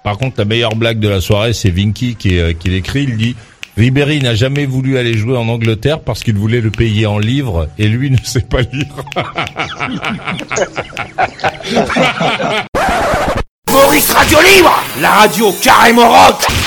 Par contre, la meilleure blague de la soirée, c'est Vinky qui l'écrit. Il dit: Ribéry n'a jamais voulu aller jouer en Angleterre parce qu'il voulait le payer en livres et lui ne sait pas lire. Maurice Radio Libre, la radio carrément rock.